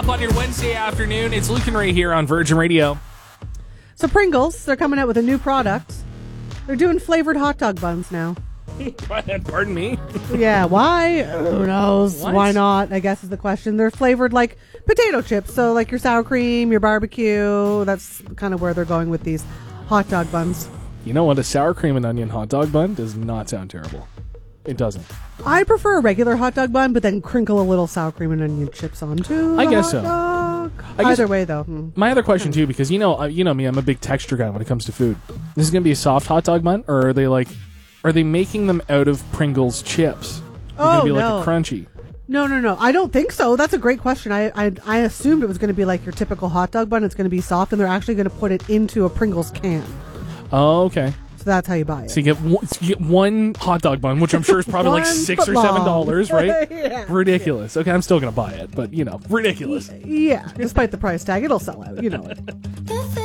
up on your Wednesday afternoon. It's Luke and Ray here on Virgin Radio. So Pringles, they're coming out with a new product. They're doing flavored hot dog buns now. Pardon me? Yeah, why? Who knows? What? Why not, I guess is the question. They're flavored like potato chips. So like your sour cream, your barbecue. That's kind of where they're going with these hot dog buns. You know what? A sour cream and onion hot dog bun does not sound terrible. It doesn't. I prefer a regular hot dog bun, but then crinkle a little sour cream and onion chips onto I guess hot so. dog. I guess- Either way, though. My other question, too, because you know me, I'm a big texture guy when it comes to food. This is going to be a soft hot dog bun, or are they making them out of Pringles chips? They're going to be like a crunchy. No. I don't think so. That's a great question. I assumed it was going to be like your typical hot dog bun. It's going to be soft, and they're actually going to put it into a Pringles can. Oh, okay. So that's how you buy it. So you get one hot dog bun, which I'm sure is probably like $6 or $7, right? Yeah. Ridiculous. Okay, I'm still going to buy it, but, ridiculous. Yeah, despite the price tag, it'll sell out. You know it.